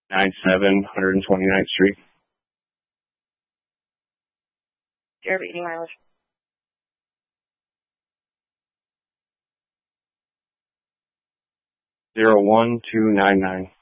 129th Street. Do you have any mileage? 01299.